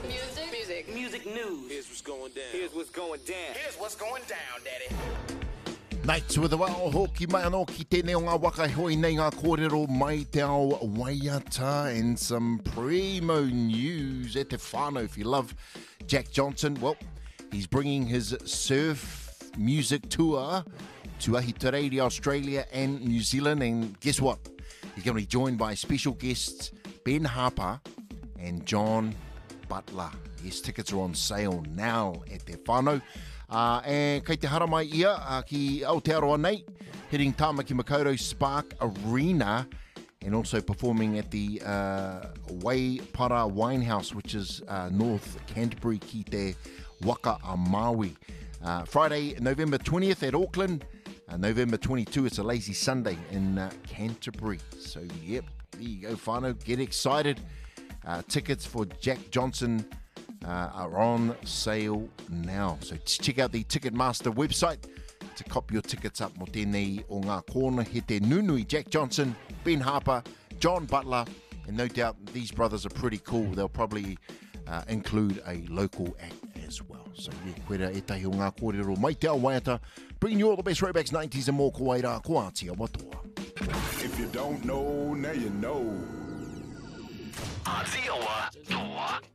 Music news. Here's what's going down. Here's what's going down. Here's what's going down, Daddy. Nights with the wao hoki mai anō ki tēnei o ngā waka hoi nei ngā kōrero mai te ao waiata and some primo news at te whānau. If you love Jack Johnson, well, he's bringing his surf music tour to Ahitereiria, Australia and New Zealand, and guess what? He's going to be joined by special guests Ben Harper and John Butler. Yes, tickets are on sale now at te whānau. And kei te hara mai ia ki Aotearoa nei, hitting Tāmaki Makaurau Spark Arena and also performing at the Waipara Winehouse, which is North Canterbury ki te Waka a Maui. Friday, November 20th at Auckland. November 22, it's a lazy Sunday in Canterbury. So, yep, there you go, whānau. Get excited. Tickets for Jack Johnson are on sale now. So check out the Ticketmaster website to copy your tickets up. Mo tēnei o ngā kōna he te nunui Jack Johnson, Ben Harper, John Butler, and no doubt these brothers are pretty cool. They'll probably include a local act as well. So yeah, koera e tahi o ngā kōrero mai te ao waiata, bringing you all the best throwbacks, 90s and more ko waira, ko Atia Watoa. If you don't know, now you know. Aotearoa Toa.